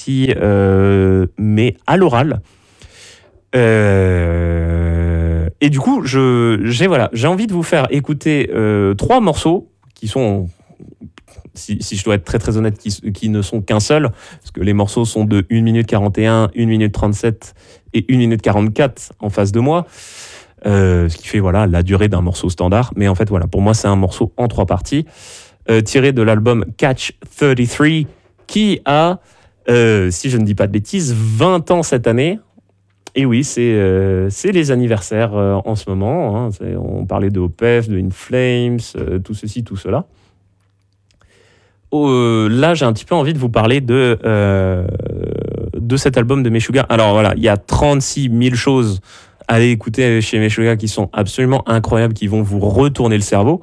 aussi, mais à l'oral. Et du coup, j'ai envie de vous faire écouter 3 morceaux qui sont, si je dois être très très honnête, qui ne sont qu'un seul, parce que les morceaux sont de 1 minute 41, 1 minute 37 et 1 minute 44 en face de moi, ce qui fait la durée d'un morceau standard. Mais en fait, pour moi, c'est un morceau en 3 parties, tiré de l'album Catch 33, qui a, si je ne dis pas de bêtises, 20 ans cette année. Et oui, c'est les anniversaires en ce moment. Hein. On parlait de Opeth, de In Flames, tout ceci, tout cela. Là, j'ai un petit peu envie de vous parler de cet album de Meshuggah. Alors voilà, il y a 36 000 choses à aller écouter chez Meshuggah qui sont absolument incroyables, qui vont vous retourner le cerveau.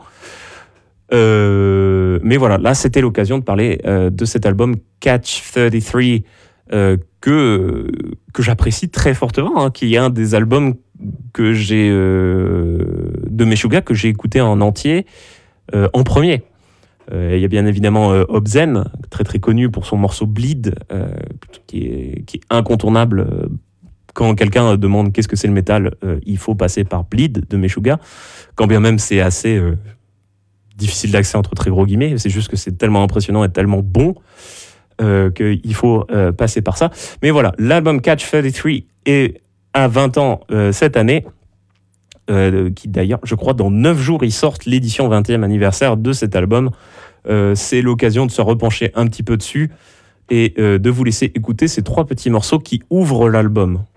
Mais voilà, là, c'était l'occasion de parler de cet album Catch 33, que j'apprécie très fortement, hein, qui est un des albums que j'ai de Meshuggah que j'ai écouté en entier en premier. Il y a bien évidemment Obscene, très très connu pour son morceau Bleed, qui est incontournable. Quand quelqu'un demande qu'est-ce que c'est le métal, il faut passer par Bleed de Meshuggah, quand bien même c'est assez difficile d'accès entre très gros guillemets. C'est juste que c'est tellement impressionnant et tellement bon qu'il faut passer par ça. Mais voilà, l'album Catch 33 est à 20 ans cette année, qui d'ailleurs, je crois, dans 9 jours, ils sortent l'édition 20e anniversaire de cet album. C'est l'occasion de se repencher un petit peu dessus et de vous laisser écouter ces 3 petits morceaux qui ouvrent l'album.